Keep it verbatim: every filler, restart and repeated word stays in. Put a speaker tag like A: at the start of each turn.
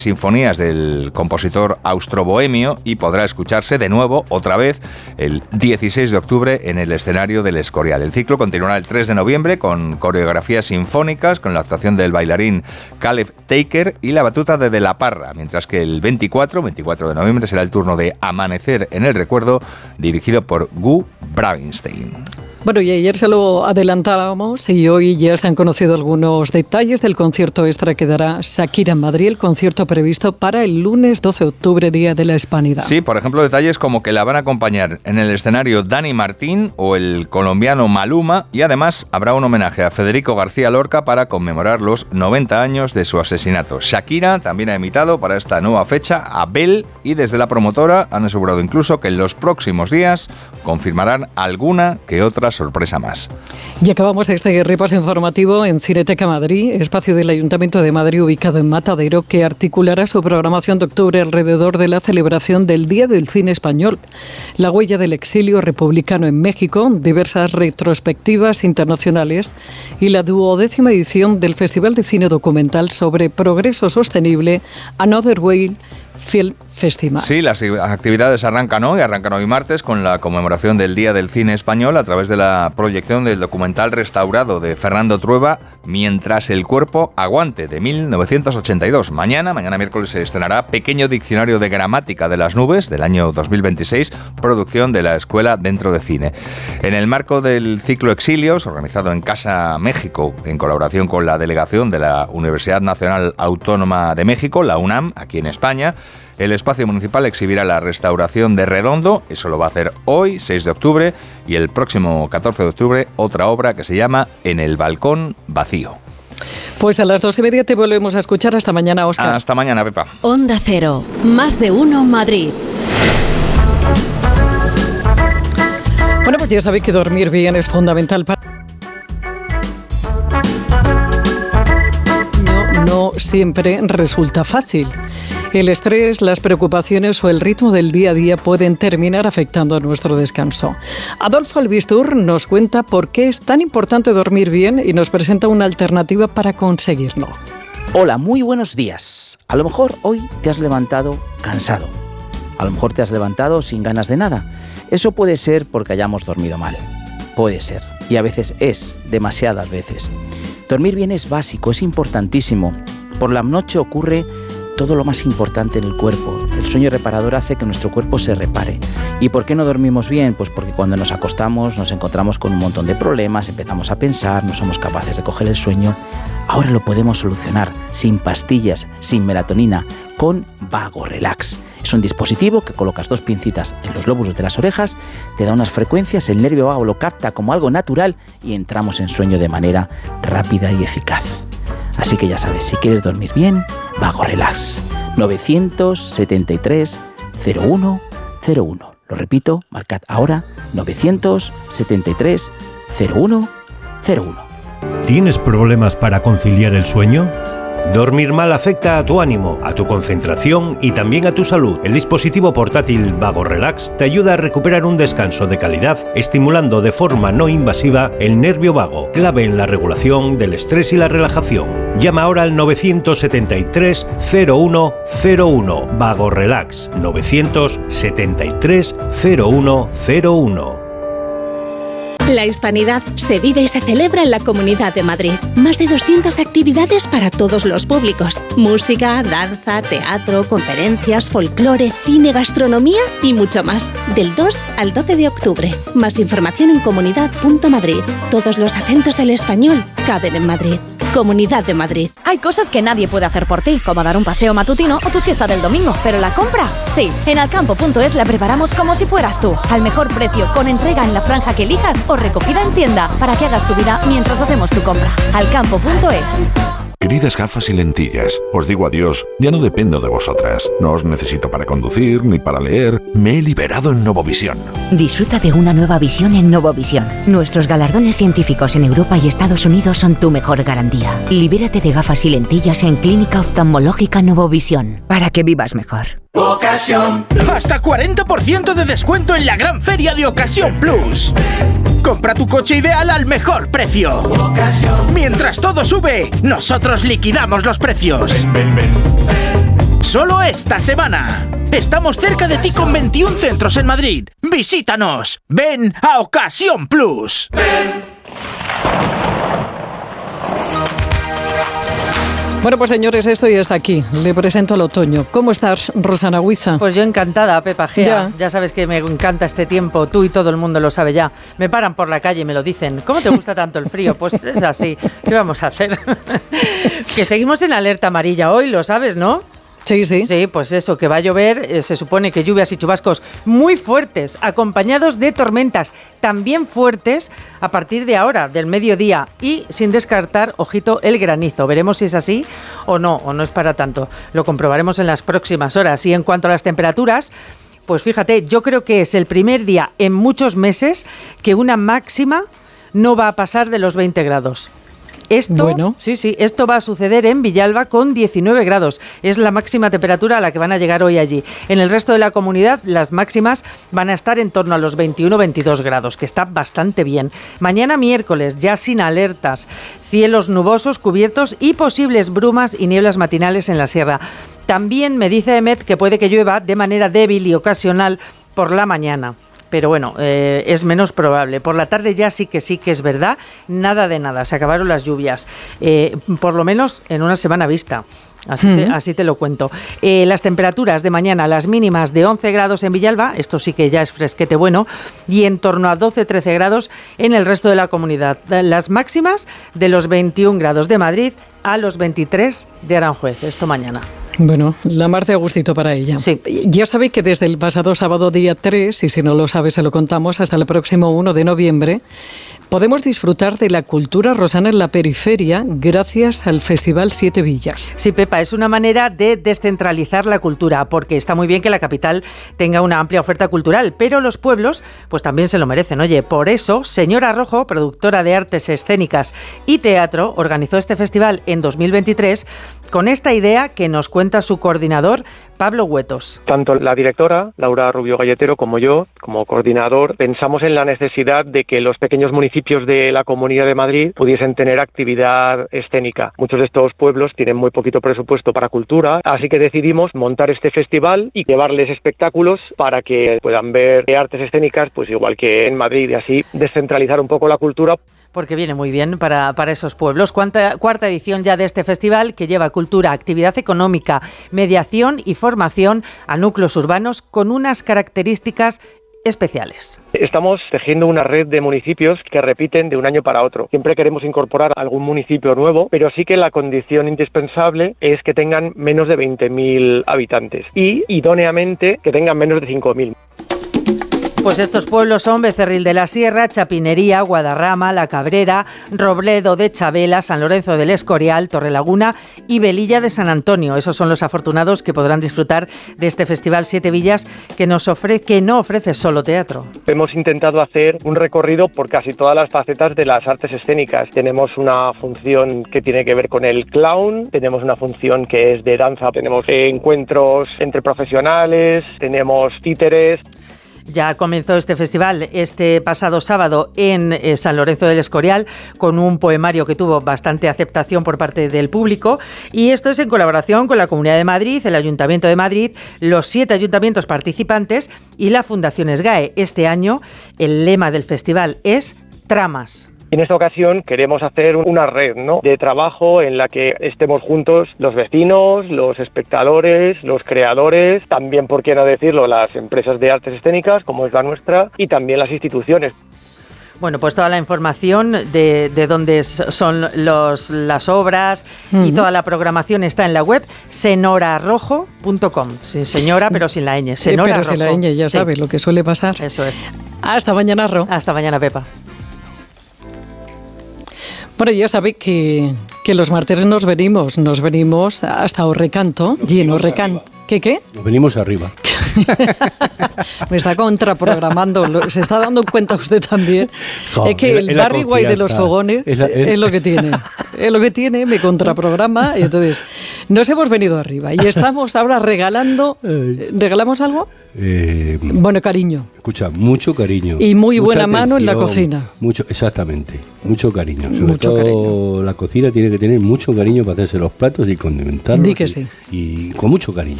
A: sinfonías del compositor austrobohemio y podrá escucharse de nuevo, otra vez, el dieciséis de octubre en el escenario del Escorial. El ciclo continuará el tres de noviembre con coreografías sinfónicas, con la actuación del bailarín Caleb Taker y la batuta de De la Parra, mientras que el veinticuatro de noviembre será el turno de Amanecer en el Recuerdo, dirigido por Gu Bravinstein.
B: Bueno, y ayer se lo adelantábamos y hoy ya se han conocido algunos detalles del concierto extra que dará Shakira en Madrid, el concierto previsto para el lunes doce de octubre, Día de la Hispanidad.
A: Sí, por ejemplo, detalles como que la van a acompañar en el escenario Dani Martín o el colombiano Maluma, y además habrá un homenaje a Federico García Lorca para conmemorar los noventa años de su asesinato. Shakira también ha invitado para esta nueva fecha a Bel, y desde la promotora han asegurado incluso que en los próximos días confirmarán alguna que otra sorpresa más.
B: Y acabamos este repaso informativo en Cineteca Madrid, espacio del Ayuntamiento de Madrid ubicado en Matadero, que articulará su programación de octubre alrededor de la celebración del Día del Cine Español, la huella del exilio republicano en México, diversas retrospectivas internacionales y la duodécima edición del Festival de Cine Documental sobre Progreso Sostenible, Another Way Film Festival.
A: Sí, las actividades arrancan hoy, arrancan hoy martes con la conmemoración del Día del Cine Español a través de la proyección del documental restaurado de Fernando Trueba, Mientras el cuerpo aguante, de mil novecientos ochenta y dos. Mañana, mañana miércoles, se estrenará Pequeño Diccionario de Gramática de las Nubes, del año dos mil veintiséis, producción de la Escuela Dentro de Cine. En el marco del ciclo Exilios, organizado en Casa México, en colaboración con la delegación de la Universidad Nacional Autónoma de México, la UNAM, aquí en España, el espacio municipal exhibirá la restauración de Redondo, eso lo va a hacer hoy, seis de octubre, y el próximo catorce de octubre otra obra que se llama En el balcón vacío.
B: Pues a las dos y media te volvemos a escuchar. Hasta mañana, Óscar.
A: Hasta mañana, Pepa.
C: Onda Cero, más de uno Madrid.
B: Bueno, pues ya sabéis que dormir bien es fundamental para... No, no siempre resulta fácil. El estrés, las preocupaciones o el ritmo del día a día pueden terminar afectando a nuestro descanso. Adolfo Albistur nos cuenta por qué es tan importante dormir bien y nos presenta una alternativa para conseguirlo.
D: Hola, muy buenos días. A lo mejor hoy te has levantado cansado. A lo mejor te has levantado sin ganas de nada. Eso puede ser porque hayamos dormido mal. Puede ser. Y a veces es, demasiadas veces. Dormir bien es básico, es importantísimo. Por la noche ocurre todo lo más importante en el cuerpo. El sueño reparador hace que nuestro cuerpo se repare. ¿Y por qué no dormimos bien? Pues porque cuando nos acostamos nos encontramos con un montón de problemas, empezamos a pensar, no somos capaces de coger el sueño. Ahora lo podemos solucionar sin pastillas, sin melatonina, con Vago Relax. Es un dispositivo que colocas dos pincitas en los lóbulos de las orejas, te da unas frecuencias, el nervio vago lo capta como algo natural y entramos en sueño de manera rápida y eficaz. Así que ya sabes, si quieres dormir bien, Vago Relax. nueve siete tres, cero uno cero uno. Lo repito, marcad ahora nueve siete tres, cero uno cero uno.
E: ¿Tienes problemas para conciliar el sueño? Dormir mal afecta a tu ánimo, a tu concentración y también a tu salud. El dispositivo portátil Vago Relax te ayuda a recuperar un descanso de calidad, estimulando de forma no invasiva el nervio vago, clave en la regulación del estrés y la relajación. Llama ahora al nueve siete tres, cero uno cero uno. Vago Relax, nueve siete tres, cero uno cero uno.
C: La Hispanidad se vive y se celebra en la Comunidad de Madrid. Más de doscientas actividades para todos los públicos. Música, danza, teatro, conferencias, folclore, cine, gastronomía y mucho más. Del dos al doce de octubre. Más información en comunidad punto madrid. Todos los acentos del español caben en Madrid. Comunidad de Madrid.
F: Hay cosas que nadie puede hacer por ti, como dar un paseo matutino o tu siesta del domingo, pero la compra, sí. En alcampo punto es la preparamos como si fueras tú, al mejor precio, con entrega en la franja que elijas o recogida en tienda, para que hagas tu vida mientras hacemos tu compra. alcampo punto es.
G: Queridas gafas y lentillas, os digo adiós, ya no dependo de vosotras. No os necesito para conducir ni para leer. Me he liberado en Novovisión.
H: Disfruta de una nueva visión en Novovisión. Nuestros galardones científicos en Europa y Estados Unidos son tu mejor garantía. Libérate de gafas y lentillas en Clínica Oftalmológica Novovisión, para que vivas mejor.
I: Ocasión. Hasta cuarenta por ciento de descuento en la gran feria de Ocasión Plus. Compra tu coche ideal al mejor precio. Ocasión. Mientras todo sube, nosotros liquidamos los precios. Ven, ven, ven. solo esta semana. Estamos cerca de ti con veintiún centros en Madrid. Visítanos. Ven a Ocasión Plus. Ven.
B: Bueno, pues señores, esto ya está aquí. Le presento al otoño. ¿Cómo estás, Rosana Huiza?
J: Pues yo encantada, Pepa Gea.
B: Ya.
J: ya sabes que me encanta este tiempo. Tú y todo el mundo lo sabe ya. Me paran por la calle y me lo dicen. ¿Cómo te gusta tanto el frío? Pues es así. ¿Qué vamos a hacer? Que seguimos en alerta amarilla hoy, lo sabes, ¿no?
B: Sí, sí.
J: Sí, pues eso, que va a llover, eh, se supone que lluvias y chubascos muy fuertes, acompañados de tormentas también fuertes a partir de ahora, del mediodía, y sin descartar, ojito, el granizo. Veremos si es así o no, o no es para tanto. Lo comprobaremos en las próximas horas. Y en cuanto a las temperaturas, pues fíjate, yo creo que es el primer día en muchos meses que una máxima no va a pasar de los veinte grados. Esto,
B: bueno.
J: sí, sí, esto va a suceder en Villalba con diecinueve grados. Es la máxima temperatura a la que van a llegar hoy allí. En el resto de la comunidad, las máximas van a estar en torno a los veintiuno veintidós grados, que está bastante bien. Mañana miércoles, ya sin alertas, cielos nubosos, cubiertos y posibles brumas y nieblas matinales en la sierra. También me dice Emet que puede que llueva de manera débil y ocasional por la mañana. Pero bueno, eh, es menos probable. Por la tarde ya sí que sí que es verdad, nada de nada, se acabaron las lluvias, eh, por lo menos en una semana vista. Así, te, así te lo cuento. Eh, las temperaturas de mañana, las mínimas de once grados en Villalba, esto sí que ya es fresquete bueno, y en torno a doce trece grados en el resto de la comunidad. Las máximas de los veintiún grados de Madrid a los veintitrés de Aranjuez, esto mañana.
B: Bueno, la mar de a gustito para ella.
J: Sí.
B: Ya sabéis que desde el pasado sábado día tres, y si no lo sabes se lo contamos, hasta el próximo uno de noviembre, podemos disfrutar de la cultura rosana en la periferia gracias al Festival Siete Villas.
J: Sí, Pepa, es una manera de descentralizar la cultura, porque está muy bien que la capital tenga una amplia oferta cultural, pero los pueblos pues también se lo merecen. Oye, por eso, Señora Rojo, productora de artes escénicas y teatro, organizó este festival en dos mil veintitrés con esta idea que nos cuenta su coordinador, Pablo Huetos.
K: Tanto la directora, Laura Rubio Galletero, como yo, como coordinador, pensamos en la necesidad de que los pequeños municipios de la Comunidad de Madrid pudiesen tener actividad escénica. Muchos de estos pueblos tienen muy poquito presupuesto para cultura, así que decidimos montar este festival y llevarles espectáculos para que puedan ver artes escénicas, pues igual que en Madrid, y así descentralizar un poco la cultura.
J: Porque viene muy bien para, para esos pueblos. Cuarta, cuarta edición ya de este festival que lleva cultura, actividad económica, mediación y formación a núcleos urbanos con unas características especiales.
K: Estamos tejiendo una red de municipios que repiten de un año para otro. Siempre queremos incorporar algún municipio nuevo, pero sí que la condición indispensable es que tengan menos de veinte mil habitantes y, idóneamente, que tengan menos de cinco mil.
J: Pues estos pueblos son Becerril de la Sierra, Chapinería, Guadarrama, La Cabrera, Robledo de Chabela, San Lorenzo del Escorial, Torrelaguna y Velilla de San Antonio. Esos son los afortunados que podrán disfrutar de este Festival Siete Villas que nos ofrece, que no ofrece solo teatro.
K: Hemos intentado hacer un recorrido por casi todas las facetas de las artes escénicas. Tenemos una función que tiene que ver con el clown, tenemos una función que es de danza, tenemos encuentros entre profesionales, tenemos títeres.
J: Ya comenzó este festival este pasado sábado en eh, San Lorenzo del Escorial con un poemario que tuvo bastante aceptación por parte del público, y esto es en colaboración con la Comunidad de Madrid, el Ayuntamiento de Madrid, los siete ayuntamientos participantes y la Fundación SGAE. Este año el lema del festival es Tramas.
K: En esta ocasión queremos hacer una red, ¿no?, de trabajo en la que estemos juntos los vecinos, los espectadores, los creadores, también, por qué no decirlo, las empresas de artes escénicas, como es la nuestra, y también las instituciones.
J: Bueno, pues toda la información de, de dónde son los, las obras uh-huh. y toda la programación está en la web senora rojo punto com. Sí, señora, pero sin la ñ. Senora
B: pero
J: Rojo.
B: sin la ñ, ya sí. sabes lo que suele pasar.
J: Eso es.
B: Hasta mañana, Ro.
J: Hasta mañana, Pepa.
B: Bueno, ya sabéis que, que los martes nos venimos, nos venimos hasta Orrecanto, nos y en Orrecanto... ¿Qué, qué?
L: Nos venimos arriba.
B: Me está contraprogramando, se está dando cuenta usted también.
L: Joder,
B: es que el Barry White de los fogones es, es, es lo que tiene. Es lo que tiene, me contraprograma. Y entonces, nos hemos venido arriba y estamos ahora regalando... ¿Regalamos algo?
L: Eh,
B: bueno, cariño.
L: Escucha, mucho cariño.
B: Y muy buena mano en la cocina.
L: Mucho, exactamente, mucho cariño. Sobre
B: mucho
L: todo
B: cariño.
L: La cocina tiene que tener mucho cariño para hacerse los platos y condimentarlos.
B: Di que sí.
L: Y, y con mucho cariño.